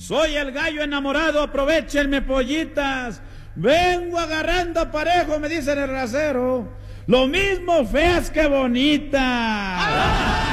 Soy el gallo enamorado, aprovechenme, pollitas. Vengo agarrando parejo, me dice el rasero. Lo mismo feas que bonitas.